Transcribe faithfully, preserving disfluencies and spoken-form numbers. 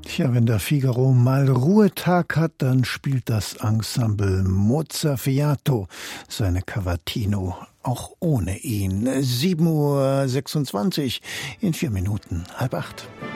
Ja, wenn der Figaro mal Ruhetag hat, dann spielt das Ensemble Mozzafiato seine Cavatino auch ohne ihn. sieben Uhr sechsundzwanzig, in vier Minuten, halb acht.